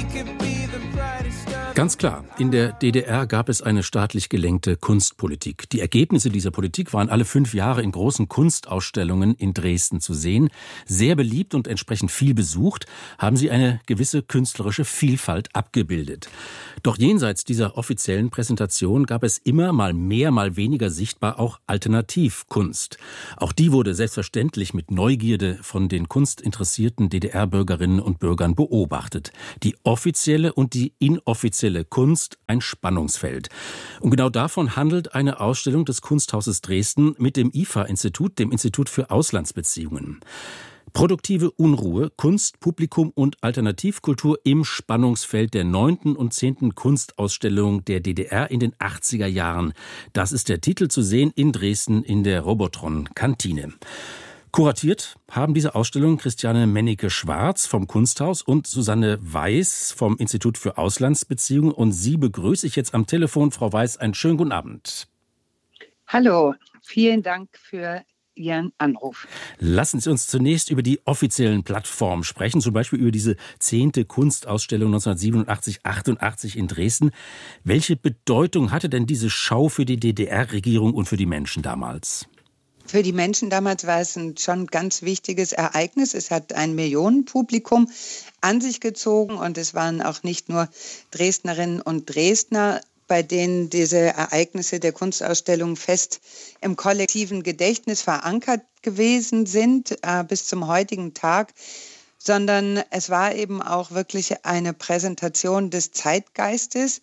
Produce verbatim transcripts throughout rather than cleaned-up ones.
Ganz klar, in der D D R gab es eine staatlich gelenkte Kunstpolitik. Die Ergebnisse dieser Politik waren alle fünf Jahre in großen Kunstausstellungen in Dresden zu sehen. Sehr beliebt und entsprechend viel besucht, haben sie eine gewisse künstlerische Vielfalt abgebildet. Doch jenseits dieser offiziellen Präsentation gab es immer mal mehr, mal weniger sichtbar auch Alternativkunst. Auch die wurde selbstverständlich mit Neugierde von den kunstinteressierten D D R-Bürgerinnen und Bürgern beobachtet. Die offizielle und die inoffizielle Kunst, ein Spannungsfeld. Und genau davon handelt eine Ausstellung des Kunsthauses Dresden mit dem I F A-Institut, dem Institut für Auslandsbeziehungen. Produktive Unruhe, Kunst, Publikum und Alternativkultur im Spannungsfeld der neunten und zehnten Kunstausstellung der D D R in den achtziger Jahren. Das ist der Titel, zu sehen in Dresden in der Robotron-Kantine. Kuratiert haben diese Ausstellung Christiane Mennecke-Schwarz vom Kunsthaus und Susanne Weiß vom Institut für Auslandsbeziehungen. Und Sie begrüße ich jetzt am Telefon. Frau Weiß, einen schönen guten Abend. Hallo, vielen Dank für Ihren Anruf. Lassen Sie uns zunächst über die offiziellen Plattformen sprechen, zum Beispiel über diese zehnte Kunstausstellung neunzehnhundertsiebenundachtzig achtundachtzig in Dresden. Welche Bedeutung hatte denn diese Schau für die D D R-Regierung und für die Menschen damals? Für die Menschen damals war es ein schon ganz wichtiges Ereignis. Es hat ein Millionenpublikum an sich gezogen und es waren auch nicht nur Dresdnerinnen und Dresdner, bei denen diese Ereignisse der Kunstausstellung fest im kollektiven Gedächtnis verankert gewesen sind, äh, bis zum heutigen Tag, sondern es war eben auch wirklich eine Präsentation des Zeitgeistes.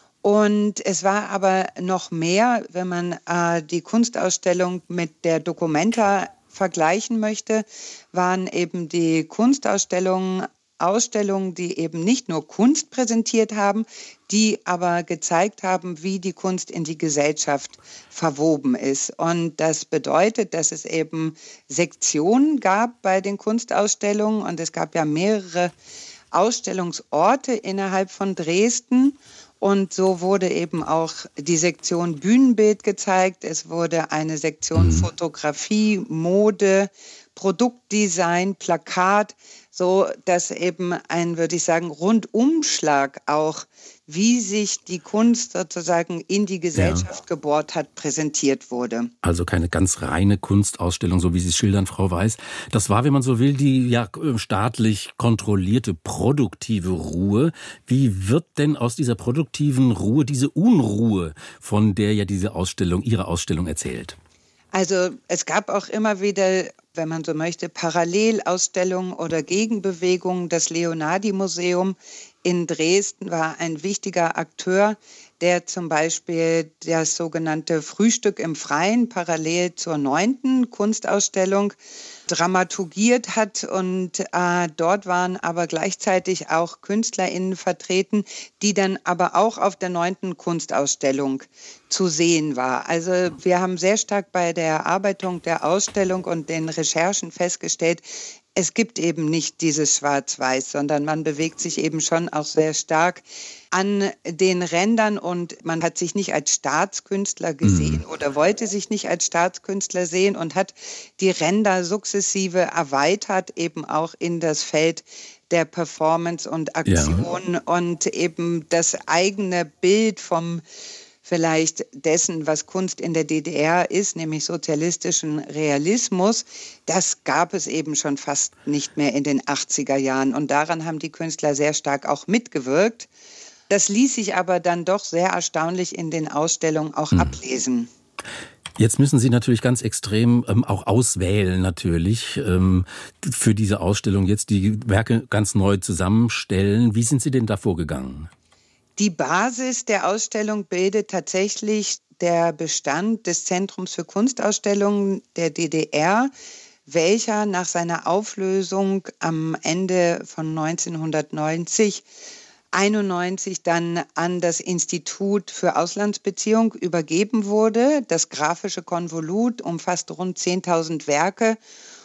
Und es war aber noch mehr, wenn man äh, die Kunstausstellung mit der Documenta vergleichen möchte, waren eben die Kunstausstellungen Ausstellungen, die eben nicht nur Kunst präsentiert haben, die aber gezeigt haben, wie die Kunst in die Gesellschaft verwoben ist. Und das bedeutet, dass es eben Sektionen gab bei den Kunstausstellungen und es gab ja mehrere Ausstellungsorte innerhalb von Dresden. Und so wurde eben auch die Sektion Bühnenbild gezeigt. Es wurde eine Sektion Fotografie, Mode, Produktdesign, Plakat, so dass eben ein, würde ich sagen, Rundumschlag auch, wie sich die Kunst sozusagen in die Gesellschaft ja. gebohrt hat, präsentiert wurde. Also keine ganz reine Kunstausstellung, so wie Sie es schildern, Frau Weiß. Das war, wenn man so will, die ja staatlich kontrollierte produktive Ruhe. Wie wird denn aus dieser produktiven Ruhe diese Unruhe, von der ja diese Ausstellung, Ihre Ausstellung erzählt? Also es gab auch immer wieder, wenn man so möchte, Parallelausstellungen oder Gegenbewegungen. Das Leonhardi-Museum in Dresden war ein wichtiger Akteur, der zum Beispiel das sogenannte Frühstück im Freien parallel zur neunten Kunstausstellung dramaturgiert hat. Und äh, dort waren aber gleichzeitig auch KünstlerInnen vertreten, die dann aber auch auf der neunten Kunstausstellung zu sehen war. Also wir haben sehr stark bei der Erarbeitung der Ausstellung und den Recherchen festgestellt, es gibt eben nicht dieses Schwarz-Weiß, sondern man bewegt sich eben schon auch sehr stark an den Rändern und man hat sich nicht als Staatskünstler gesehen mhm. oder wollte sich nicht als Staatskünstler sehen und hat die Ränder sukzessive erweitert, eben auch in das Feld der Performance und Aktion ja. und eben das eigene Bild vom vielleicht dessen, was Kunst in der D D R ist, nämlich sozialistischen Realismus, das gab es eben schon fast nicht mehr in den achtziger Jahren. Und daran haben die Künstler sehr stark auch mitgewirkt. Das ließ sich aber dann doch sehr erstaunlich in den Ausstellungen auch hm. ablesen. Jetzt müssen Sie natürlich ganz extrem ähm, auch auswählen natürlich ähm, für diese Ausstellung, jetzt die Werke ganz neu zusammenstellen. Wie sind Sie denn da vorgegangen? Die Basis der Ausstellung bildet tatsächlich der Bestand des Zentrums für Kunstausstellungen der D D R, welcher nach seiner Auflösung am Ende von neunzehnhundertneunzig, einundneunzig dann an das Institut für Auslandsbeziehung übergeben wurde. Das grafische Konvolut umfasst rund zehntausend Werke.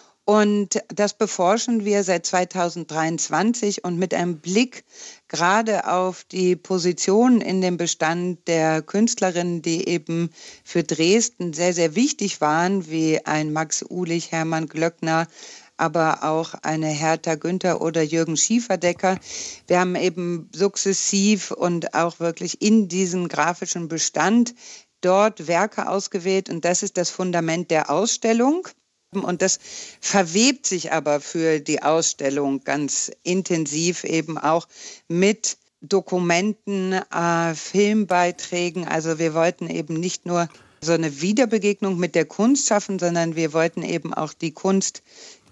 Und das beforschen wir seit zweitausenddreiundzwanzig und mit einem Blick gerade auf die Position in dem Bestand der Künstlerinnen, die eben für Dresden sehr, sehr wichtig waren, wie ein Max Uhlich, Hermann Glöckner, aber auch eine Hertha Günther oder Jürgen Schieferdecker. Wir haben eben sukzessiv und auch wirklich in diesen grafischen Bestand dort Werke ausgewählt und das ist das Fundament der Ausstellung. Und das verwebt sich aber für die Ausstellung ganz intensiv eben auch mit Dokumenten, äh, Filmbeiträgen. Also wir wollten eben nicht nur so eine Wiederbegegnung mit der Kunst schaffen, sondern wir wollten eben auch die Kunst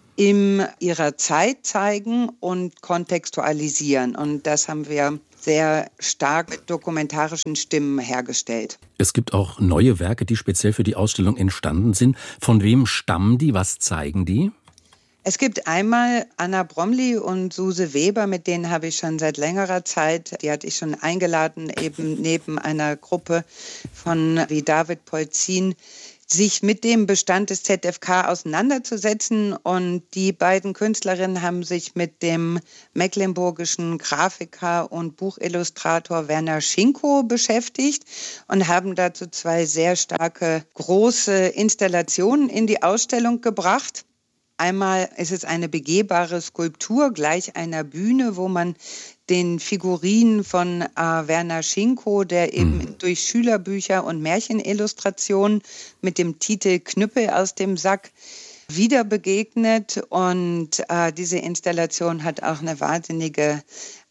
in ihrer Zeit zeigen und kontextualisieren. Und das haben wir sehr stark mit dokumentarischen Stimmen hergestellt. Es gibt auch neue Werke, die speziell für die Ausstellung entstanden sind. Von wem stammen die? Was zeigen die? Es gibt einmal Anna Bromley und Suse Weber, mit denen habe ich schon seit längerer Zeit, die hatte ich schon eingeladen, eben neben einer Gruppe von wie David Polzin, sich mit dem Bestand des Z F K auseinanderzusetzen. Und die beiden Künstlerinnen haben sich mit dem mecklenburgischen Grafiker und Buchillustrator Werner Schinkow beschäftigt und haben dazu zwei sehr starke, große Installationen in die Ausstellung gebracht. Einmal ist es eine begehbare Skulptur gleich einer Bühne, wo man den Figurinen von äh, Werner Schinkow, der eben mhm. durch Schülerbücher und Märchenillustrationen mit dem Titel Knüppel aus dem Sack wieder begegnet. Und äh, diese Installation hat auch eine wahnsinnige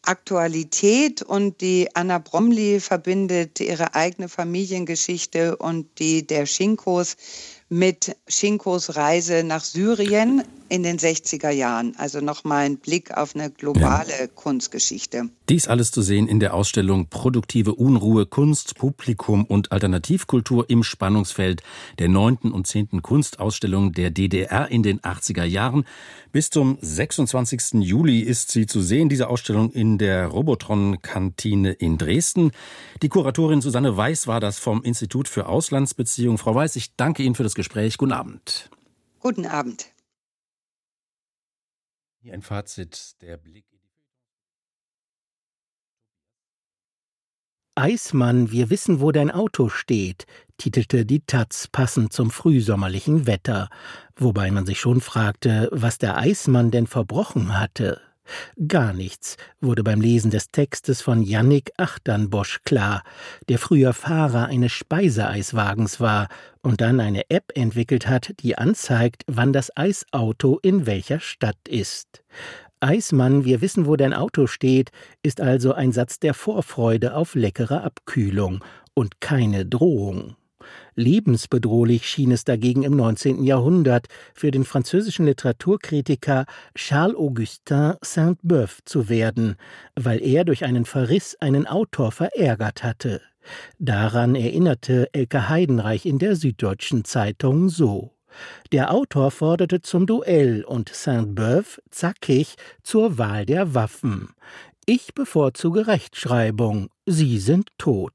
Aktualität und die Anna Bromley verbindet ihre eigene Familiengeschichte und die der Schinkows mit Schinkows Reise nach Syrien in den sechziger Jahren. Also nochmal ein Blick auf eine globale ja. Kunstgeschichte. Dies alles zu sehen in der Ausstellung Produktive Unruhe, Kunst, Publikum und Alternativkultur im Spannungsfeld der neunten und zehnten Kunstausstellung der D D R in den achtziger Jahren. Bis zum sechsundzwanzigsten Juli ist sie zu sehen, diese Ausstellung in der Robotron-Kantine in Dresden. Die Kuratorin Susanne Weiß war das vom Institut für Auslandsbeziehungen. Frau Weiß, ich danke Ihnen für das Gespräch. Guten Abend. Guten Abend. Hier ein Fazit, der Blick in die Eismann, wir wissen, wo dein Auto steht, titelte die Taz passend zum frühsommerlichen Wetter, wobei man sich schon fragte, was der Eismann denn verbrochen hatte. Gar nichts, wurde beim Lesen des Textes von Yannick Achternbosch klar, der früher Fahrer eines Speiseeiswagens war und dann eine App entwickelt hat, die anzeigt, wann das Eisauto in welcher Stadt ist. Eismann, wir wissen, wo dein Auto steht, ist also ein Satz der Vorfreude auf leckere Abkühlung und keine Drohung. Lebensbedrohlich schien es dagegen im neunzehnten Jahrhundert für den französischen Literaturkritiker Charles-Augustin Sainte-Beuve zu werden, weil er durch einen Verriss einen Autor verärgert hatte. Daran erinnerte Elke Heidenreich in der Süddeutschen Zeitung so: Der Autor forderte zum Duell und Sainte-Beuve zackig zur Wahl der Waffen. Ich bevorzuge Rechtschreibung, Sie sind tot.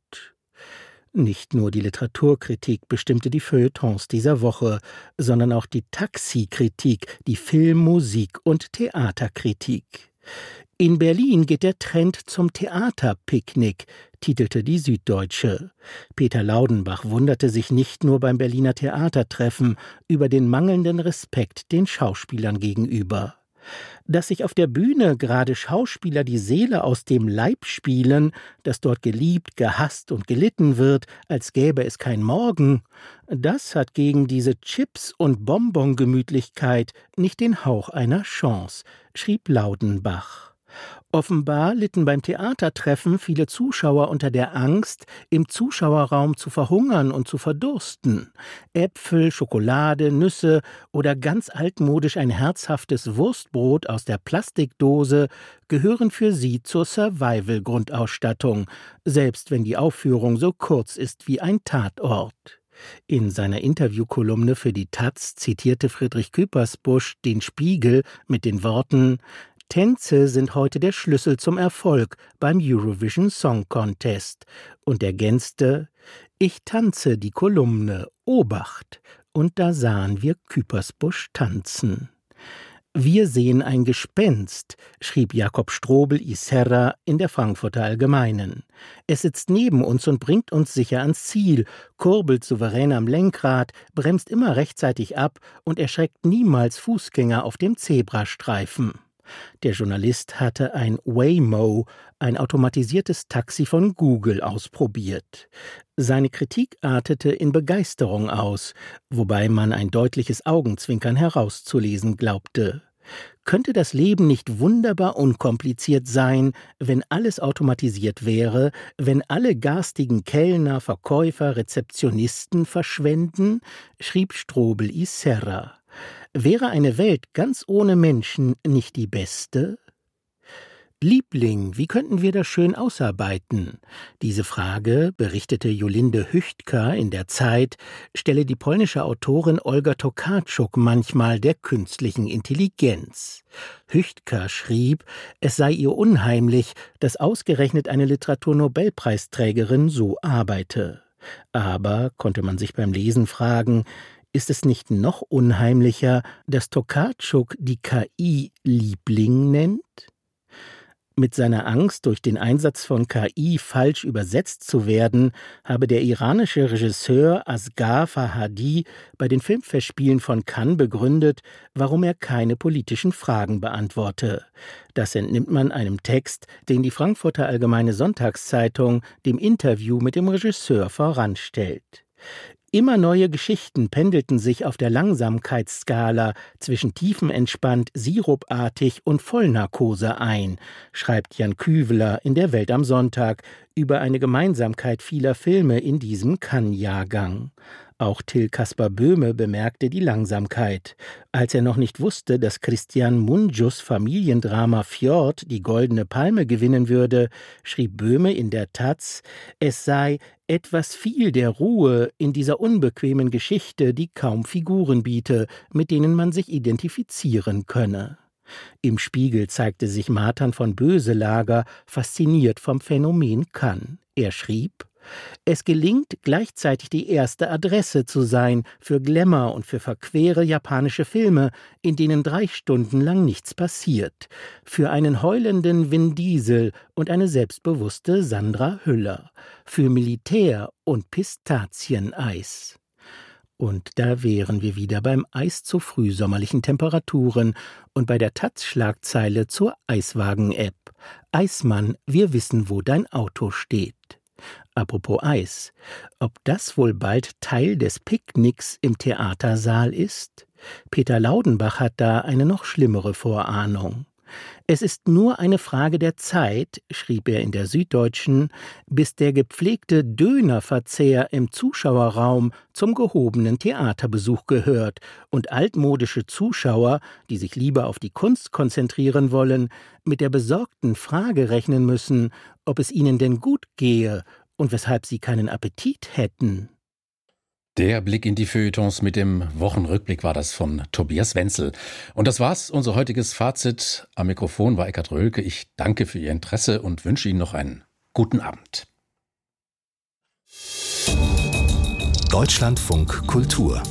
Nicht nur die Literaturkritik bestimmte die Feuilletons dieser Woche, sondern auch die Taxikritik, die Film-, Musik- und Theaterkritik. In Berlin geht der Trend zum Theaterpicknick, titelte die Süddeutsche. Peter Laudenbach wunderte sich nicht nur beim Berliner Theatertreffen über den mangelnden Respekt den Schauspielern gegenüber. Dass sich auf der Bühne gerade Schauspieler die Seele aus dem Leib spielen, dass dort geliebt, gehasst und gelitten wird, als gäbe es kein Morgen, das hat gegen diese Chips- und Bonbon-Gemütlichkeit nicht den Hauch einer Chance, schrieb Laudenbach. Offenbar litten beim Theatertreffen viele Zuschauer unter der Angst, im Zuschauerraum zu verhungern und zu verdursten. Äpfel, Schokolade, Nüsse oder ganz altmodisch ein herzhaftes Wurstbrot aus der Plastikdose gehören für sie zur Survival-Grundausstattung, selbst wenn die Aufführung so kurz ist wie ein Tatort. In seiner Interviewkolumne für die Taz zitierte Friedrich Küppersbusch den Spiegel mit den Worten: Tänze sind heute der Schlüssel zum Erfolg beim Eurovision Song Contest und ergänzte: Ich tanze die Kolumne, Obacht, und da sahen wir Küppersbusch tanzen. Wir sehen ein Gespenst, schrieb Jakob Strobel y Serra in der Frankfurter Allgemeinen. Es sitzt neben uns und bringt uns sicher ans Ziel, kurbelt souverän am Lenkrad, bremst immer rechtzeitig ab und erschreckt niemals Fußgänger auf dem Zebrastreifen. Der Journalist hatte ein Waymo, ein automatisiertes Taxi von Google, ausprobiert. Seine Kritik artete in Begeisterung aus, wobei man ein deutliches Augenzwinkern herauszulesen glaubte. Könnte das Leben nicht wunderbar unkompliziert sein, wenn alles automatisiert wäre, wenn alle garstigen Kellner, Verkäufer, Rezeptionisten verschwenden? Schrieb Strobel y Serra. Wäre eine Welt ganz ohne Menschen nicht die beste? Liebling, wie könnten wir das schön ausarbeiten? Diese Frage, berichtete Jolinde Hüchtker in der Zeit, stelle die polnische Autorin Olga Tokarczuk manchmal der künstlichen Intelligenz. Hüchtker schrieb, es sei ihr unheimlich, dass ausgerechnet eine Literaturnobelpreisträgerin so arbeite. Aber, konnte man sich beim Lesen fragen, ist es nicht noch unheimlicher, dass Tokarczuk die K I Liebling nennt? Mit seiner Angst, durch den Einsatz von K I falsch übersetzt zu werden, habe der iranische Regisseur Asghar Farhadi bei den Filmfestspielen von Cannes begründet, warum er keine politischen Fragen beantworte. Das entnimmt man einem Text, den die Frankfurter Allgemeine Sonntagszeitung dem Interview mit dem Regisseur voranstellt. Immer neue Geschichten pendelten sich auf der Langsamkeitsskala zwischen tiefenentspannt, sirupartig und Vollnarkose ein, schreibt Jan Küveler in der Welt am Sonntag über eine Gemeinsamkeit vieler Filme in diesem Cannes-Jahrgang. Auch Till Caspar Böhme bemerkte die Langsamkeit. Als er noch nicht wusste, dass Christian Mungius Familiendrama Fjord die Goldene Palme gewinnen würde, schrieb Böhme in der Taz, es sei etwas viel der Ruhe in dieser unbequemen Geschichte, die kaum Figuren biete, mit denen man sich identifizieren könne. Im Spiegel zeigte sich Martin von Böselager fasziniert vom Phänomen Cannes. Er schrieb, es gelingt, gleichzeitig die erste Adresse zu sein für Glamour und für verquere japanische Filme, in denen drei Stunden lang nichts passiert, für einen heulenden Vin Diesel und eine selbstbewusste Sandra Hüller, für Militär und Pistazieneis. Und da wären wir wieder beim Eis zu frühsommerlichen Temperaturen und bei der Taz-Schlagzeile zur Eiswagen-App. Eismann, wir wissen, wo dein Auto steht. Apropos Eis, ob das wohl bald Teil des Picknicks im Theatersaal ist? Peter Laudenbach hat da eine noch schlimmere Vorahnung. Es ist nur eine Frage der Zeit, schrieb er in der Süddeutschen, bis der gepflegte Dönerverzehr im Zuschauerraum zum gehobenen Theaterbesuch gehört und altmodische Zuschauer, die sich lieber auf die Kunst konzentrieren wollen, mit der besorgten Frage rechnen müssen, ob es ihnen denn gut gehe und weshalb sie keinen Appetit hätten. Der Blick in die Feuilletons mit dem Wochenrückblick war das von Tobias Wenzel. Und das war's, unser heutiges Fazit. Am Mikrofon war Eckhard Röhlke. Ich danke für Ihr Interesse und wünsche Ihnen noch einen guten Abend. Deutschlandfunk Kultur.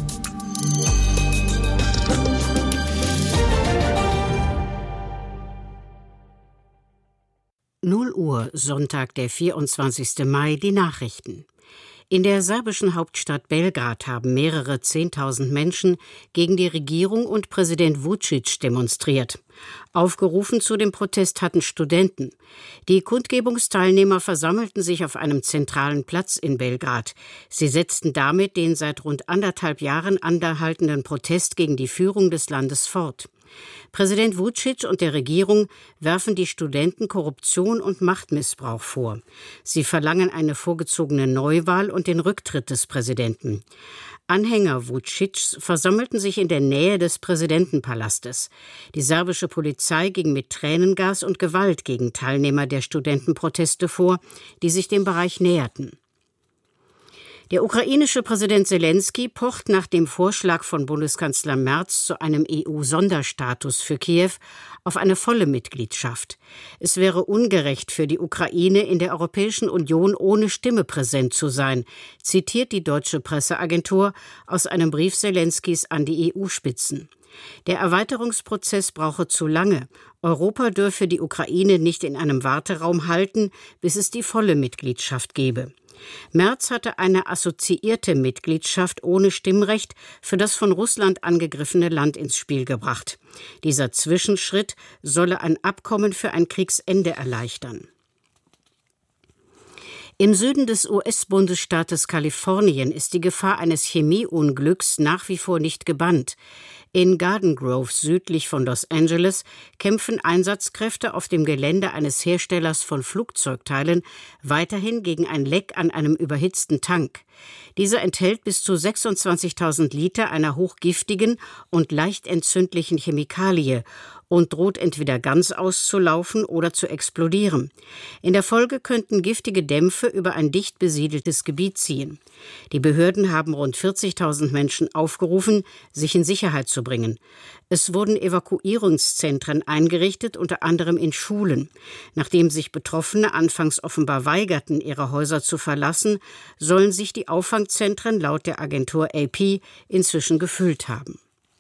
null Uhr, Sonntag, der vierundzwanzigsten Mai, die Nachrichten. In der serbischen Hauptstadt Belgrad haben mehrere Zehntausend Menschen gegen die Regierung und Präsident Vučić demonstriert. Aufgerufen zu dem Protest hatten Studenten. Die Kundgebungsteilnehmer versammelten sich auf einem zentralen Platz in Belgrad. Sie setzten damit den seit rund anderthalb Jahren anhaltenden Protest gegen die Führung des Landes fort. Präsident Vučić und der Regierung werfen die Studenten Korruption und Machtmissbrauch vor. Sie verlangen eine vorgezogene Neuwahl und den Rücktritt des Präsidenten. Anhänger Vučićs versammelten sich in der Nähe des Präsidentenpalastes. Die serbische Polizei ging mit Tränengas und Gewalt gegen Teilnehmer der Studentenproteste vor, die sich dem Bereich näherten. Der ukrainische Präsident Selenskyj pocht nach dem Vorschlag von Bundeskanzler Merz zu einem E U-Sonderstatus für Kiew auf eine volle Mitgliedschaft. Es wäre ungerecht für die Ukraine, in der Europäischen Union ohne Stimme präsent zu sein, zitiert die deutsche Presseagentur aus einem Brief Selenskys an die E U-Spitzen. Der Erweiterungsprozess brauche zu lange. Europa dürfe die Ukraine nicht in einem Warteraum halten, bis es die volle Mitgliedschaft gebe. Merz hatte eine assoziierte Mitgliedschaft ohne Stimmrecht für das von Russland angegriffene Land ins Spiel gebracht. Dieser Zwischenschritt solle ein Abkommen für ein Kriegsende erleichtern. Im Süden des U S-Bundesstaates Kalifornien ist die Gefahr eines Chemieunglücks nach wie vor nicht gebannt. In Garden Grove südlich von Los Angeles kämpfen Einsatzkräfte auf dem Gelände eines Herstellers von Flugzeugteilen weiterhin gegen ein Leck an einem überhitzten Tank. Dieser enthält bis zu sechsundzwanzigtausend Liter einer hochgiftigen und leicht entzündlichen Chemikalie und droht entweder ganz auszulaufen oder zu explodieren. In der Folge könnten giftige Dämpfe über ein dicht besiedeltes Gebiet ziehen. Die Behörden haben rund vierzigtausend Menschen aufgerufen, sich in Sicherheit zu bringen. Es wurden Evakuierungszentren eingerichtet, unter anderem in Schulen. Nachdem sich Betroffene anfangs offenbar weigerten, ihre Häuser zu verlassen, sollen sich die Auffangzentren laut der Agentur A P inzwischen gefüllt haben.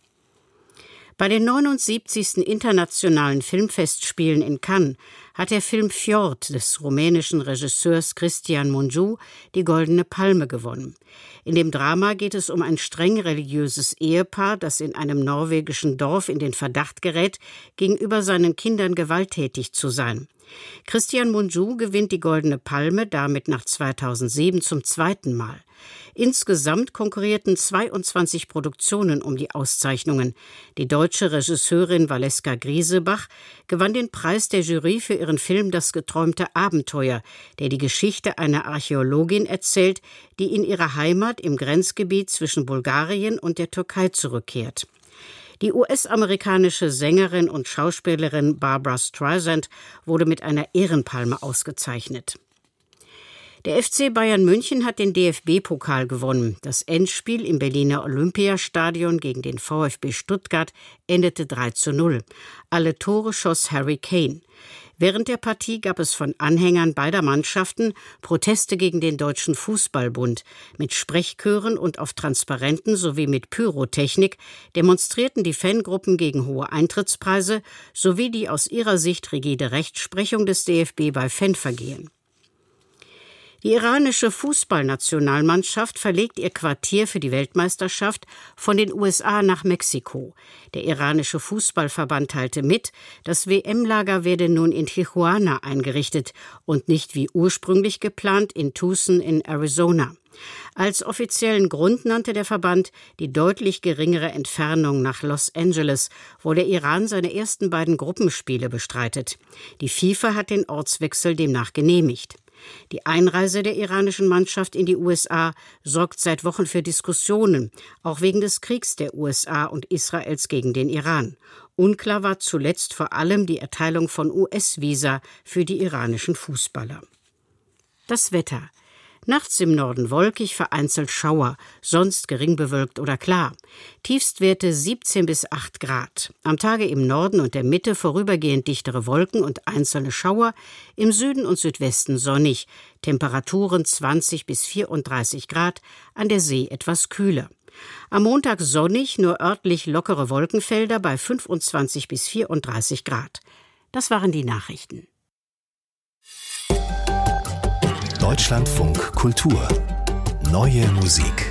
Bei den neunundsiebzigsten Internationalen Filmfestspielen in Cannes hat der Film Fjord des rumänischen Regisseurs Cristian Mungiu die Goldene Palme gewonnen. In dem Drama geht es um ein streng religiöses Ehepaar, das in einem norwegischen Dorf in den Verdacht gerät, gegenüber seinen Kindern gewalttätig zu sein. Cristian Mungiu gewinnt die Goldene Palme damit nach zweitausendsieben zum zweiten Mal. Insgesamt konkurrierten zweiundzwanzig Produktionen um die Auszeichnungen. Die deutsche Regisseurin Valeska Griesebach gewann den Preis der Jury für ihren Film Das geträumte Abenteuer, der die Geschichte einer Archäologin erzählt, die in ihre Heimat im Grenzgebiet zwischen Bulgarien und der Türkei zurückkehrt. Die U S-amerikanische Sängerin und Schauspielerin Barbra Streisand wurde mit einer Ehrenpalme ausgezeichnet. Der F C Bayern München hat den D F B-Pokal gewonnen. Das Endspiel im Berliner Olympiastadion gegen den VfB Stuttgart endete drei zu null. Alle Tore schoss Harry Kane. Während der Partie gab es von Anhängern beider Mannschaften Proteste gegen den Deutschen Fußballbund. Mit Sprechchören und auf Transparenten sowie mit Pyrotechnik demonstrierten die Fangruppen gegen hohe Eintrittspreise sowie die aus ihrer Sicht rigide Rechtsprechung des D F B bei Fanvergehen. Die iranische Fußballnationalmannschaft verlegt ihr Quartier für die Weltmeisterschaft von den U S A nach Mexiko. Der iranische Fußballverband teilte mit, das W M-Lager werde nun in Tijuana eingerichtet und nicht wie ursprünglich geplant in Tucson in Arizona. Als offiziellen Grund nannte der Verband die deutlich geringere Entfernung nach Los Angeles, wo der Iran seine ersten beiden Gruppenspiele bestreitet. Die FIFA hat den Ortswechsel demnach genehmigt. Die Einreise der iranischen Mannschaft in die U S A sorgt seit Wochen für Diskussionen, auch wegen des Kriegs der U S A und Israels gegen den Iran. Unklar war zuletzt vor allem die Erteilung von U S-Visa für die iranischen Fußballer. Das Wetter. Nachts im Norden wolkig, vereinzelt Schauer, sonst gering bewölkt oder klar. Tiefstwerte siebzehn bis acht Grad. Am Tage im Norden und der Mitte vorübergehend dichtere Wolken und einzelne Schauer, im Süden und Südwesten sonnig. Temperaturen zwanzig bis vierunddreißig Grad, an der See etwas kühler. Am Montag sonnig, nur örtlich lockere Wolkenfelder bei fünfundzwanzig bis vierunddreißig Grad. Das waren die Nachrichten. Deutschlandfunk Kultur. Neue Musik.